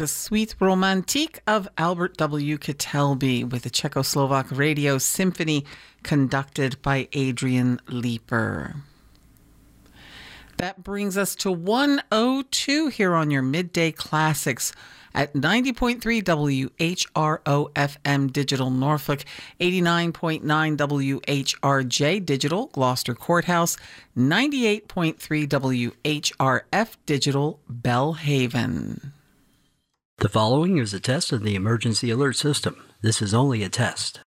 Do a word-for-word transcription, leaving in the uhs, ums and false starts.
the Suite Romantique of Albert W. Kitelby with the Czechoslovak Radio Symphony conducted by Adrian Leeper. That brings us to one oh two here on your Midday Classics at ninety point three W H R O F M Digital Norfolk, eighty-nine point nine W H R J Digital Gloucester Courthouse, ninety-eight point three W H R F Digital Belhaven. The following is a test of the emergency alert system. This is only a test.